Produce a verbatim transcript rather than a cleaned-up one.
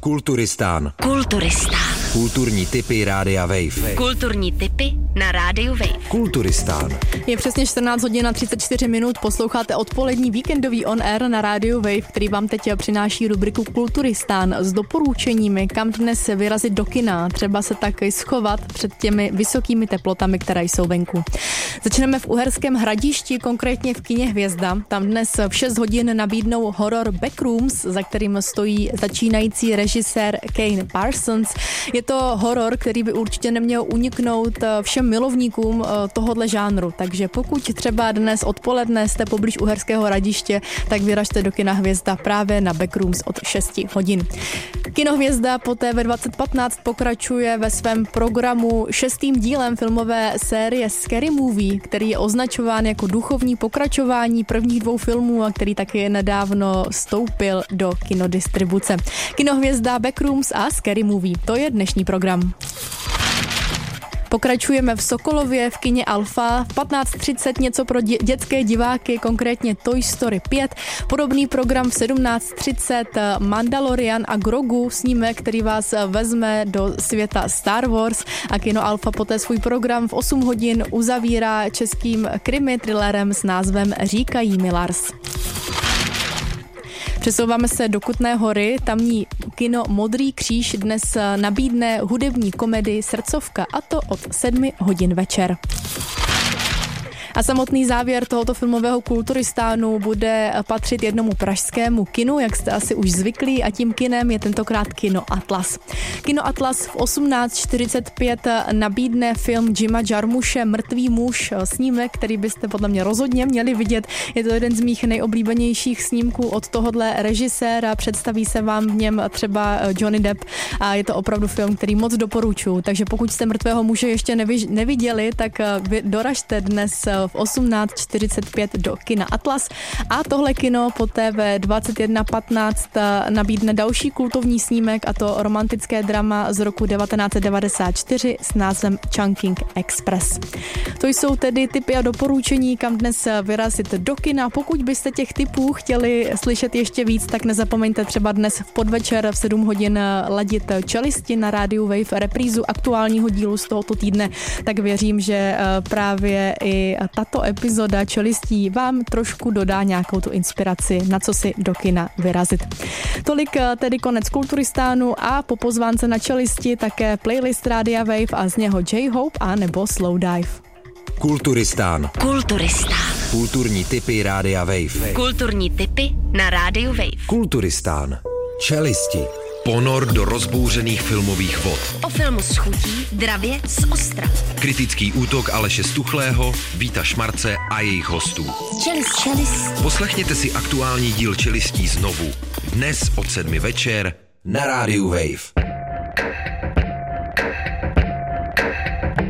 Kulturistán. Kulturistán. Kulturní tipy Rádia Wave. Kulturní tipy na Rádiu Wave. Kulturistán. Je přesně čtrnáct hodin a třicet čtyři minut, posloucháte odpolední víkendový on air na Rádiu Wave, který vám teď přináší rubriku Kulturistán s doporučeními, kam dnes vyrazit do kina, třeba se tak schovat před těmi vysokými teplotami, které jsou venku. Začneme v Uherském Hradišti, konkrétně v kině Hvězda. Tam dnes v šest hodin nabídnou horor Backrooms, za kterým stojí začínající režisér Kane Parsons. Je to horor, který by určitě neměl uniknout všem milovníkům tohohle žánru, takže pokud třeba dnes odpoledne jste poblíž Uherského Hradiště, tak vyražte do kina Hvězda právě na Backrooms od šesti hodin. Kino Hvězda poté ve dvacet patnáct pokračuje ve svém programu šestým dílem filmové série Scary Movie, který je označován jako duchovní pokračování prvních dvou filmů a který taky nedávno vstoupil do kinodistribuce. Kino Hvězda, Backrooms a Scary Movie, to je dnešní program. Pokračujeme v Sokolově v kině Alfa. V patnáct třicet něco pro dě- dětské diváky, konkrétně Toy Story pět. Podobný program v sedmnáct třicet Mandalorian a Grogu, snímek, který vás vezme do světa Star Wars. A kino Alfa poté svůj program v osm hodin uzavírá českým krimi thrillerem s názvem Říkají mi Lars. Přesouváme se do Kutné Hory, tamní kino Modrý kříž dnes nabídne hudební komedii Srdcovka, a to od sedmi hodin večer. A samotný závěr tohoto filmového kulturistánu bude patřit jednomu pražskému kinu, jak jste asi už zvyklí, a tím kinem je tentokrát Kino Atlas. Kino Atlas v osmnáct čtyřicet pět nabídne film Jima Jarmuše Mrtvý muž, snímek, který byste podle mě rozhodně měli vidět. Je to jeden z mých nejoblíbenějších snímků od tohohle režiséra, představí se vám v něm třeba Johnny Depp a je to opravdu film, který moc doporučuji. Takže pokud jste Mrtvého muže ještě neviděli, tak doražte dnes v osmnáct čtyřicet pět do kina Atlas a tohle kino poté ve dvacet jedna patnáct nabídne další kultovní snímek, a to romantické drama z roku devatenáct devadesát čtyři s názvem Chungking Express. To jsou tedy tipy a doporučení, kam dnes vyrazit do kina. Pokud byste těch tipů chtěli slyšet ještě víc, tak nezapomeňte třeba dnes v podvečer v sedm hodin ladit Čelisti na rádiu Wave, reprízu aktuálního dílu z tohoto týdne, tak věřím, že právě i tato epizoda Čelistí vám trošku dodá nějakou tu inspiraci, na co si do kina vyrazit. Tolik tedy konec Kulturistánu a po pozvánce na Čelisti také playlist Rádia Wave a z něho J-Hope a nebo Slow Dive. Kulturistán. Kulturistán. Kulturní tipy Rádia Wave. Kulturní tipy na Rádiu Wave. Kulturistán. Čelisti. Ponor do rozbouřených filmových vod. O filmu s chutí, dravě z ostra. Kritický útok Aleše Stuchlého, Víta Šmarce a jejich hostů. Čelist, čelist. Poslechněte si aktuální díl Čelistí znovu. Dnes od sedmi večer na rádiu Wave.